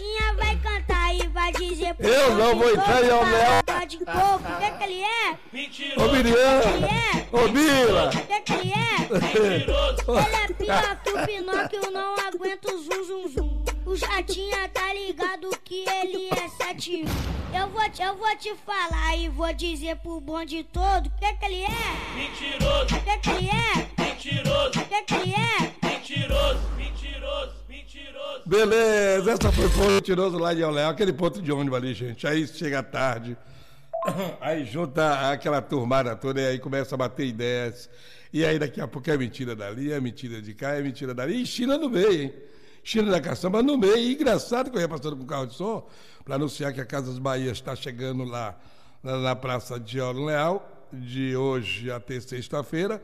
jatinha vai cantar e vai dizer pro Eu não vou entrar em Léo. de coco, o que ele é? Ô, Miriam! Ô, Mila! O que ele é? Ele é pior que o Pinóquio, não aguenta o zum zum zum. O jatinha tá ligado que ele é 7. Eu vou te falar e vou dizer pro bonde todo o que ele é? Mentiroso! O que ele é? Mentiroso! O que ele é? Mentiroso! Mentiroso! Mentiroso! Beleza, essa foi o mentiroso lá de Léo, aquele ponto de ônibus ali, gente. Aí chega tarde, aí junta aquela turmada toda e aí começa a bater ideias. E aí daqui a pouco é mentira dali, é mentira de cá, é mentira dali. E China no meio, hein? China da caçamba no meio. E engraçado que eu ia passando com o carro de som para anunciar que a Casas Bahia está chegando lá na Praça de Auro Leal, de hoje até sexta-feira.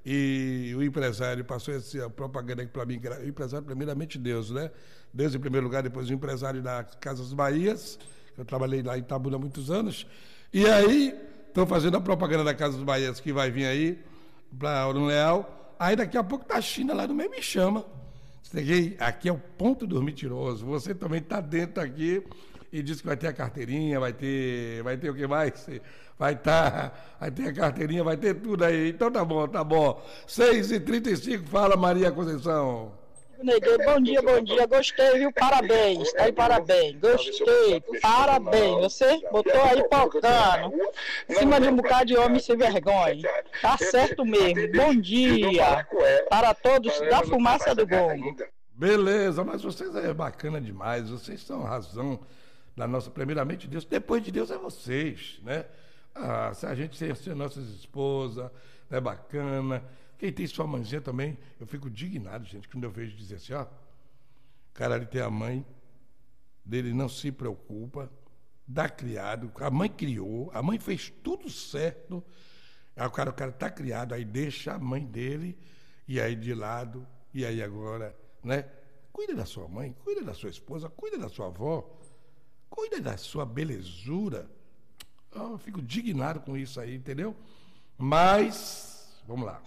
E o empresário passou essa propaganda aqui para mim. O empresário, primeiramente, Deus, né? Deus em primeiro lugar, depois o empresário da Casas Bahias. Eu trabalhei lá em Itabuna há muitos anos. E aí, estão fazendo a propaganda da Casas Bahias que vai vir aí para Auro Leal. Aí daqui a pouco tá a China lá no meio, me chama. Cheguei, aqui é o ponto do mentiroso. Você também está dentro aqui e diz que vai ter a carteirinha, vai ter o que mais? Vai ter a carteirinha, vai ter tudo aí. Então tá bom, tá bom. 6h35, fala Maria Conceição. Neguei, bom dia, gostei, viu? Parabéns, tá aí, parabéns, gostei, parabéns. Você botou aí tocando, em cima de um bocado de homem sem vergonha. Tá certo mesmo, bom dia para todos da fumaça do gongo. Beleza, mas vocês é bacana demais, vocês são a razão da nossa, primeiramente Deus, depois de Deus é vocês, né? Ah, se a gente ser nossas esposas, é bacana. Quem tem sua mãezinha também, eu fico indignado, gente, quando eu vejo dizer assim, ó, cara, ele tem a mãe dele, não se preocupa, dá criado, a mãe criou, a mãe fez tudo certo, aí o cara tá criado, aí deixa a mãe dele, e aí de lado, e aí agora, né? Cuida da sua mãe, cuida da sua esposa, cuida da sua avó, cuida da sua belezura. Eu fico indignado com isso aí, entendeu? Mas, vamos lá.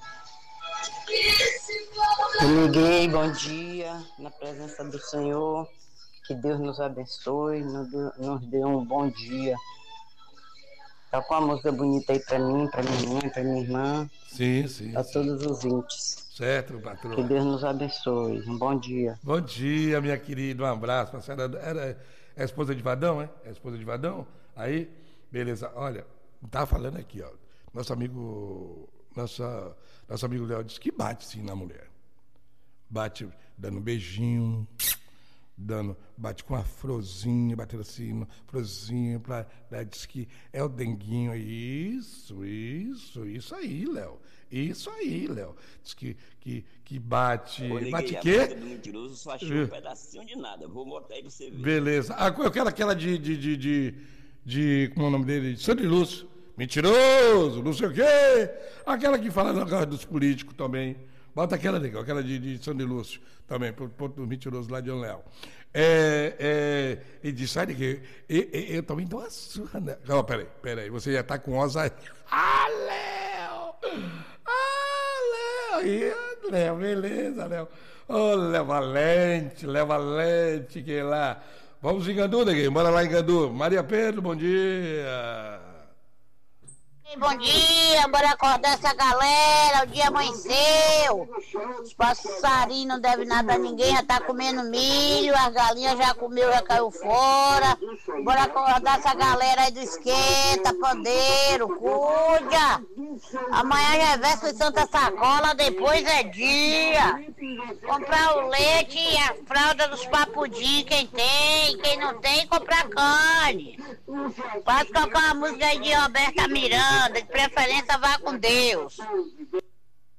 Eu liguei, bom dia, na presença do Senhor, que Deus nos abençoe, nos dê um bom dia. Tá com uma música bonita aí pra mim, pra minha mãe, pra minha irmã, Sim. pra todos os ouvintes. Certo, patrão. Que Deus nos abençoe, um bom dia. Bom dia, minha querida, um abraço. A senhora é a esposa de Vadão, é? É a esposa de Vadão? Aí, beleza, olha, tá falando aqui, ó, nosso amigo Léo disse que bate sim na mulher. Bate dando um beijinho, bate com a florzinha, batendo assim, florzinha, diz que é o denguinho. Isso aí, Léo. Isso aí, Léo. Diz que bate. Bate o quê? Do mentiroso só achou um pedacinho de nada. Vou botar aí pra você ver. Beleza. Eu quero aquela como é o nome dele? Sandy Lúcio. Mentiroso, não sei o quê. Aquela que fala na casa dos políticos também. Bota aquela de Sandy Lúcio também, pro ponto do mentiroso lá de Léo. E diz, sai daqui. Eu também dou uma surra, né? Oh, peraí, você já tá com Alzheimer. Léo! Léo, beleza, Léo. Ô, Léo Valente, que lá. Vamos em Gandu, neguinho, bora lá em Gandu. Maria Pedro, bom dia. Bom dia, bora acordar essa galera, o dia amanheceu. Os passarinhos não devem nada a ninguém, já tá comendo milho, as galinhas já comeu, já caiu fora. Bora acordar essa galera aí do esquenta, pandeiro, cuida. Amanhã já é véspera de Santa Sacola, depois é dia. Comprar o leite e a fralda dos papudinhos, quem não tem, comprar carne. Pode colocar uma música aí de Roberta Miranda, de preferência vá com Deus.